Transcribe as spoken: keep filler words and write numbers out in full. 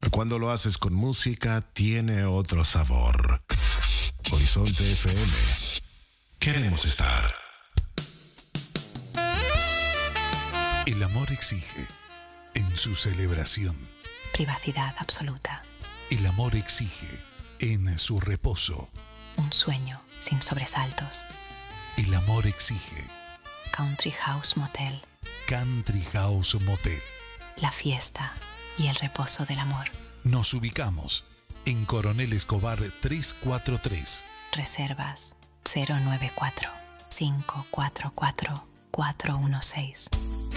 Cuando lo haces con música, tiene otro sabor. Horizonte F M. Queremos estar. El amor exige, en su celebración, privacidad absoluta. El amor exige, en su reposo, un sueño sin sobresaltos. El amor exige, Country House Motel. Country House Motel. La fiesta y el reposo del amor. Nos ubicamos en Coronel Escobar trescientos cuarenta y tres. Reservas cero nueve cuatro, cinco cuatro cuatro, cuatro uno seis.